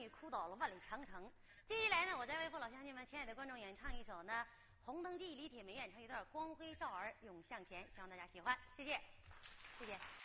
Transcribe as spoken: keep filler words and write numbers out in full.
女哭倒了万里长城。接下来呢，我再为父老乡亲们、亲爱的观众演唱一首呢《红灯记》，李铁梅演唱一段《光辉照儿涌向前》，希望大家喜欢，谢谢，谢谢。